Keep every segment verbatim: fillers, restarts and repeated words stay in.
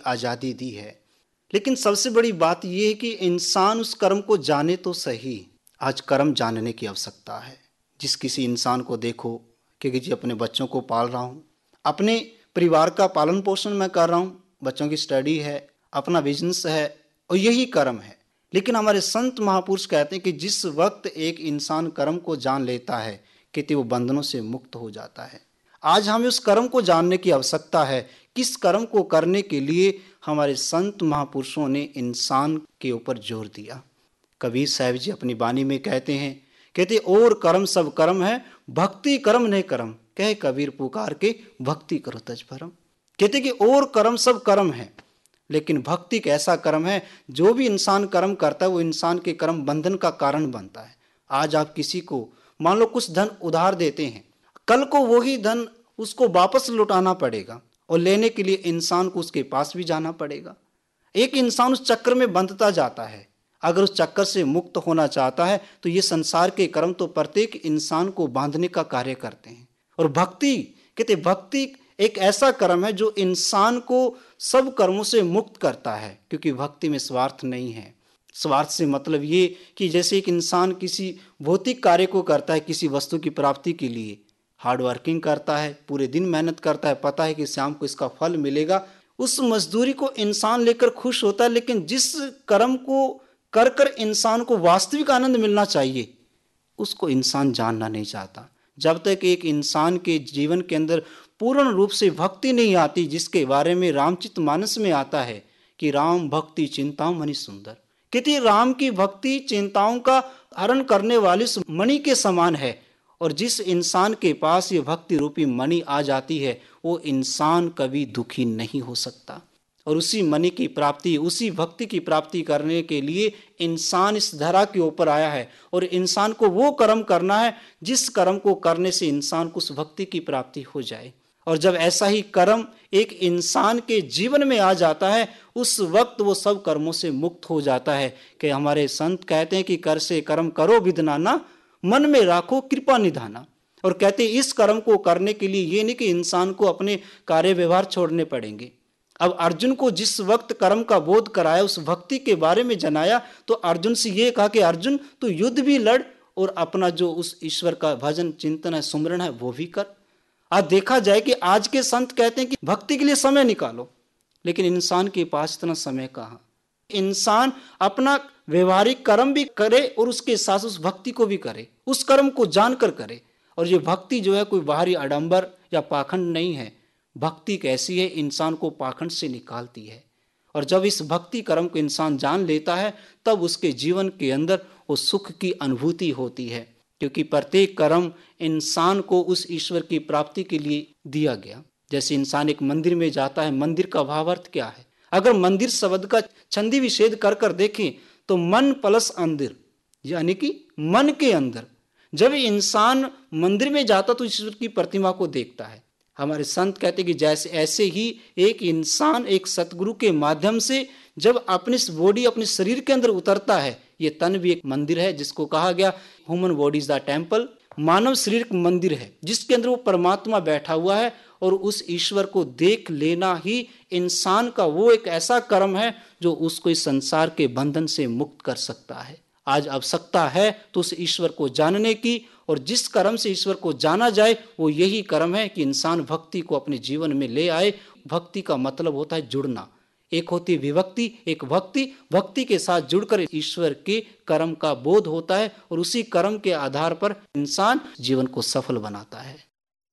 आज़ादी दी है। लेकिन सबसे बड़ी बात यह है कि इंसान उस कर्म को जाने तो सही। आज कर्म जानने की आवश्यकता है। जिस किसी इंसान को देखो कि जी अपने बच्चों को पाल रहा हूँ, अपने परिवार का पालन पोषण मैं कर रहा हूँ, बच्चों की स्टडी है, अपना बिजनेस है, और यही कर्म है। लेकिन हमारे संत महापुरुष कहते हैं कि जिस वक्त एक इंसान कर्म को जान लेता है, कहते वो बंधनों से मुक्त हो जाता है। आज हमें उस कर्म को जानने की आवश्यकता है। किस कर्म को करने के लिए हमारे संत महापुरुषों ने इंसान के ऊपर जोर दिया। कबीर साहब जी अपनी वाणी में कहते हैं, कहते और कर्म सब कर्म है, भक्ति कर्म नहीं कर्म, कहे कबीर पुकार के भक्ति करो तज भरम। कहते कि और कर्म सब कर्म है, लेकिन भक्ति एक ऐसा कर्म है जो भी इंसान कर्म करता है वो इंसान के कर्म बंधन का कारण बनता है। आज आप किसी को मान लो कुछ धन उधार देते हैं, कल को वही धन उसको वापस लौटाना पड़ेगा, और लेने के लिए इंसान को उसके पास भी जाना पड़ेगा। एक इंसान उस चक्कर में बंधता जाता है। अगर उस चक्कर से मुक्त होना चाहता है तो ये संसार के कर्म तो प्रत्येक इंसान को बांधने का कार्य करते हैं। और भक्ति, कहते भक्ति एक ऐसा कर्म है जो इंसान को सब कर्मों से मुक्त करता है, क्योंकि भक्ति में स्वार्थ नहीं है। स्वार्थ से मतलब ये कि जैसे एक इंसान किसी भौतिक कार्य को करता है किसी वस्तु की प्राप्ति के लिए, हार्ड वर्किंग करता है, पूरे दिन मेहनत करता है, पता है कि शाम को इसका फल मिलेगा, उस मजदूरी को इंसान लेकर खुश होता है। लेकिन जिस कर्म को कर कर इंसान को वास्तविक आनंद मिलना चाहिए, उसको इंसान जानना नहीं चाहता। जब तक एक इंसान के जीवन के अंदर पूर्ण रूप से भक्ति नहीं आती, जिसके बारे में रामचरितमानस में आता है कि राम भक्ति चिंताओं मणि सुंदर, कहती राम की भक्ति चिंताओं का हरण करने वाली मणि के समान है। और जिस इंसान के पास ये भक्ति रूपी मणि आ जाती है, वो इंसान कभी दुखी नहीं हो सकता। और उसी मणि की प्राप्ति, उसी भक्ति की प्राप्ति करने के लिए इंसान इस धरा के ऊपर आया है। और इंसान को वो कर्म करना है जिस कर्म को करने से इंसान को उस भक्ति की प्राप्ति हो जाए। और जब ऐसा ही कर्म एक इंसान के जीवन में आ जाता है, उस वक्त वो सब कर्मों से मुक्त हो जाता है। कि हमारे संत कहते हैं कि कर से कर्म करो विदनाना, मन में राखो कृपा निधाना। और कहते हैं इस कर्म को करने के लिए ये नहीं कि इंसान को अपने कार्य व्यवहार छोड़ने पड़ेंगे। अब अर्जुन को जिस वक्त कर्म का बोध कराया, उस भक्ति के बारे में जनाया, तो अर्जुन से ये कहा कि अर्जुन तू युद्ध भी लड़ और अपना जो उस ईश्वर का भजन चिंतन है, सुमरण है, वो भी कर। आज देखा जाए कि आज के संत कहते हैं कि भक्ति के लिए समय निकालो, लेकिन इंसान के पास इतना समय कहाँ। इंसान अपना व्यवहारिक कर्म भी करे और उसके साथ उस भक्ति को भी करे, उस कर्म को जानकर करे। और ये भक्ति जो है कोई बाहरी आडंबर या पाखंड नहीं है। भक्ति कैसी है, इंसान को पाखंड से निकालती है। और जब इस भक्ति कर्म को इंसान जान लेता है, तब उसके जीवन के अंदर वो सुख की अनुभूति होती है। क्योंकि प्रत्येक कर्म इंसान को उस ईश्वर की प्राप्ति के लिए दिया गया। जैसे इंसान एक मंदिर में जाता है, मंदिर का भावार्थ क्या है? अगर मंदिर शब्द का छंदी विच्छेद कर कर देखें तो मन प्लस अंदर, यानी कि मन के अंदर। जब इंसान मंदिर में जाता तो ईश्वर की प्रतिमा को देखता है। हमारे संत कहते कि जैसे ऐसे ही एक इंसान एक सतगुरु के माध्यम से जब अपनी बॉडी अपने शरीर के अंदर उतरता है, ये तन भी एक मंदिर है, जिसको कहा गया human body is the temple. मानव शरीर एक मंदिर है जिसके अंदर वो परमात्मा बैठा हुआ है। और उस ईश्वर को देख लेना ही इंसान का वो एक ऐसा कर्म है जो उसको इस संसार के बंधन से मुक्त कर सकता है। आज आवश्यकता है तो उस ईश्वर को जानने की, और जिस कर्म से ईश्वर को जाना जाए वो यही कर्म है कि इंसान भक्ति को अपने जीवन में ले आए। भक्ति का मतलब होता है जुड़ना। एक होती है विभक्ति, एक भक्ति। भक्ति के साथ जुड़कर ईश्वर के कर्म का बोध होता है, और उसी कर्म के आधार पर इंसान जीवन को सफल बनाता है।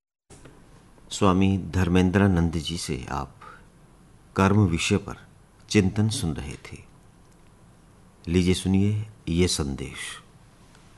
स्वामी धर्मेंद्रानंद जी से आप कर्म विषय पर चिंतन सुन रहे थे। लीजिए सुनिए ये संदेश।